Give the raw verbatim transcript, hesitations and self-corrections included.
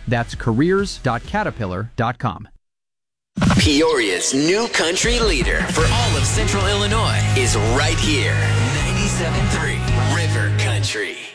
That's careers dot caterpillar dot com. Peoria's new country leader for all of Central Illinois is right here. ninety-seven point three River Country.